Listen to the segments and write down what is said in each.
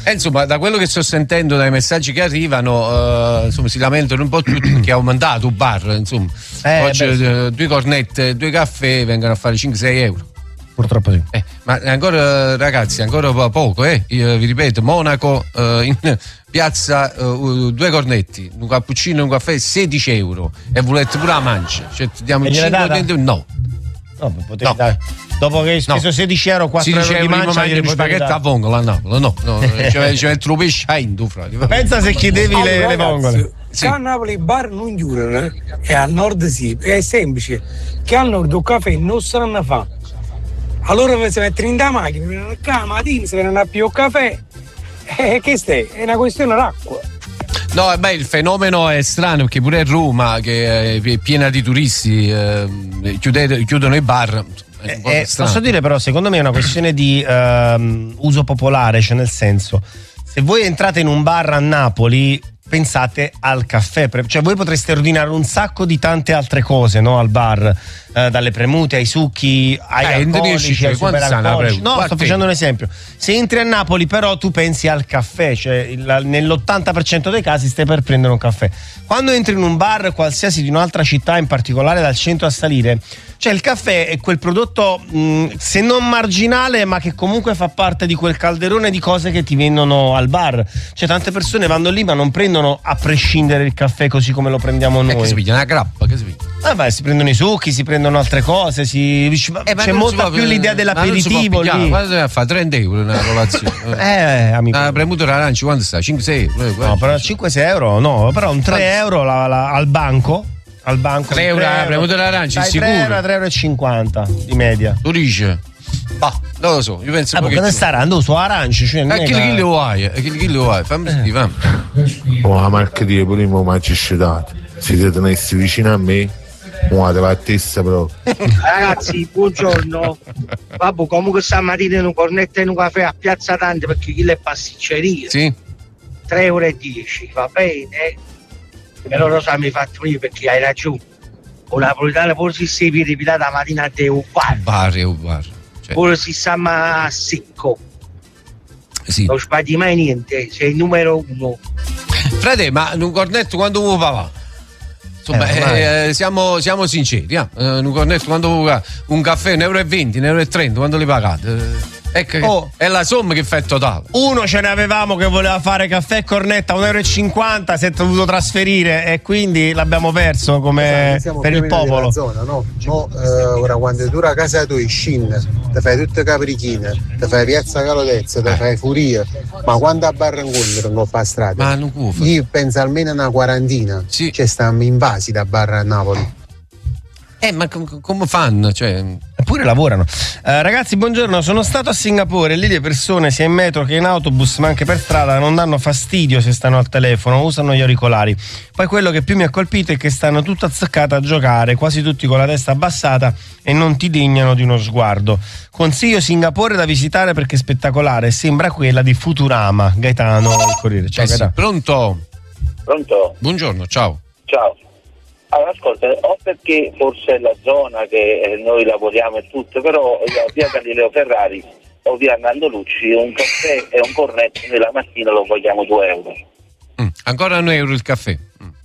Insomma, da quello che sto sentendo dai messaggi che arrivano, insomma, si lamentano un po' tutti perché è aumentato il bar, insomma. Oggi 2 cornette, 2 caffè vengono a fare 5-6 euro. Purtroppo sì. Ma ancora, ragazzi, ancora poco, Io vi ripeto, Monaco, in piazza 2 cornetti, un cappuccino e un caffè 16 euro. E volete pure la mancia? Cioè, ti diamo 5 no. No, potevi dare. Dopo che hai speso 16 euro, 4 euro di mancia, gli spaghetti a vongola a Napoli, no. C'è il tuo pesce a Indo, pensa se chiedevi le vongole. Sì. A Napoli i bar non chiudono, e al nord sì, è semplice, che al nord un caffè non sanno fare. Allora si mettono in da macchina, vengono a casa, mattina si vengono a più caffè, che stai? È una questione d'acqua. No, il fenomeno è strano perché pure a Roma, che è piena di turisti, chiudono i bar. Posso dire però, secondo me è una questione di uso popolare, cioè nel senso, se voi entrate in un bar a Napoli, pensate al caffè, cioè voi potreste ordinare un sacco di tante altre cose, no, al bar, dalle premute ai succhi, ai alcolici, ai superalcolici. No, sto facendo un esempio. Se entri a Napoli però tu pensi al caffè, cioè nell'80% dei casi stai per prendere un caffè. Quando entri in un bar qualsiasi di un'altra città, in particolare dal centro a salire, cioè il caffè è quel prodotto se non marginale, ma che comunque fa parte di quel calderone di cose che ti vendono al bar. Cioè tante persone vanno lì ma non prendono a prescindere il caffè così come lo prendiamo noi. Che si piglia una grappa, che si piglia? Si prendono i succhi, si prendono altre cose, c'è molta più l'idea dell'aperitivo lì. Quando deve fare 30 euro una colazione? Amico. La premuta d'arancia quanto sta? 5-6 euro? No, però 5-6 euro no, però un 3 euro al banco. Al banco 3 euro la premuta d'arancia, sicuro? 3,50 euro di media. Tu dici? Non lo so, io penso che quando sta andando su arance, cioè chi lo hai? Fammi sentire, la marca di primo magistrato, se ti tenessi vicino a me, muovetevi a testa proprio. Ragazzi, buongiorno. Vabbè, comunque stamattina in un cornetto e in un caffè a Piazza Dante, perché chi è pasticceria. Sì. 3,10 euro, va bene? E loro mi fatto io, perché hai ragione. Un napoletano pure se si vede la mattina a te un bar. Cioè. Pure si sta a secco. Sì. Non sbagli mai niente, sei il numero 1. Frate, ma in un cornetto quando vuoi va? Insomma, siamo sinceri, in un cornetto quando vuoi un caffè 1,20 euro, 1,30 euro, quando li pagate? Ecco, è la somma che fa il totale. Uno ce ne avevamo che voleva fare caffè e cornetta 1,50 euro, si è dovuto trasferire e quindi l'abbiamo perso come per il popolo. Zona, no? Ora quando tu a casa tua scindi, ti fai tutte caprichine, ti fai Piazza Calodezza, ti fai Furia, ma quando a Barra incontro non fa strada? Ma non può fare. Io penso almeno una quarantina, sì. Cioè stiamo invasi da Barra a Napoli. Ma come fanno? Cioè... Eppure lavorano. Ragazzi, buongiorno, sono stato a Singapore e lì le persone sia in metro che in autobus ma anche per strada non danno fastidio se stanno al telefono, usano gli auricolari. Poi quello che più mi ha colpito è che stanno tutte azzeccate a giocare, quasi tutti con la testa abbassata e non ti degnano di uno sguardo. Consiglio Singapore da visitare perché è spettacolare, sembra quella di Futurama. Gaetano, il Corriere. Ciao Gaetano. Pronto? Buongiorno, ciao. Allora, ascolta, o perché forse è la zona che noi lavoriamo e tutto, però via Galileo Ferrari o via Arnaldo Lucci un caffè e un cornetto noi la mattina lo vogliamo 2 euro. Ancora 1 euro il caffè?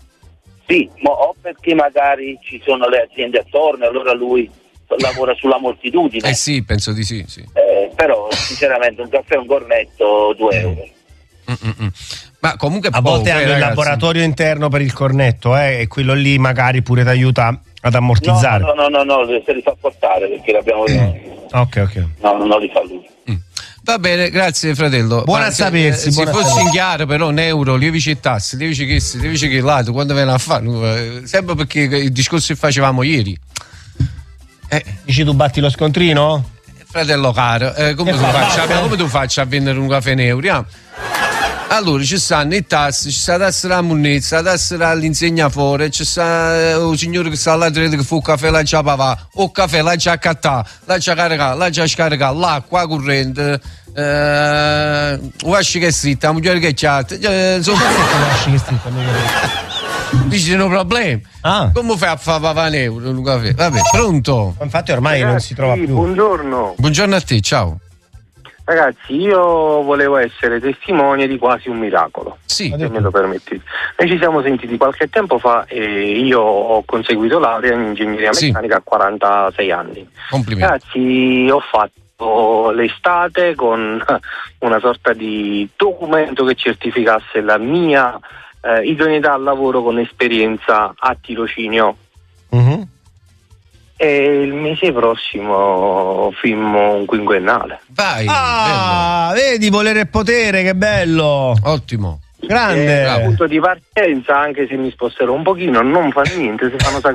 Sì, ma o perché magari ci sono le aziende attorno e allora lui lavora sulla moltitudine. Sì, penso di sì. Però sinceramente un caffè e un cornetto 2 euro. Ma comunque a volte hanno il laboratorio interno per il cornetto, e quello lì magari pure ti aiuta ad ammortizzare. No, se li fa portare perché l'abbiamo. Ok. No, non li fa lui. Va bene, grazie fratello. Buona a sapersi. Se fossi in chiaro però un euro, lievici e tasse, lievici che lato, quando viene a fare? Sempre perché il discorso che facevamo ieri. Dici tu batti lo scontrino? Fratello caro, come tu faccio a vendere un caffè in euro? Allora ci stanno i tassi, ci sta la tassa della munnezza, la tassa dell'insegna fuori, ci sta il signore che sta là che fa un caffè là già papà, o caffè là già accattà, là già caricà, là già scaricà, l'acqua corrente, wasci che è stritta, la moglie che è chiata, insomma. Wasci che è stritta, dici no problemi. Come fai a fare papà un euro in un caffè? Vabbè, pronto? Infatti ormai non si trova più. Buongiorno. Buongiorno a te, ciao. Ragazzi, io volevo essere testimone di quasi un miracolo, sì, se me lo permettete. Noi ci siamo sentiti qualche tempo fa e io ho conseguito laurea in ingegneria meccanica a 46 anni. Complimenti. Ragazzi, ho fatto l'estate con una sorta di documento che certificasse la mia idoneità al lavoro con esperienza a tirocinio. Mm-hmm. E il mese prossimo firmo un quinquennale. Vai! Vedi, volere e potere, che bello! Ottimo! Grande! Punto di partenza, anche se mi sposterò un pochino, non fa niente, se fanno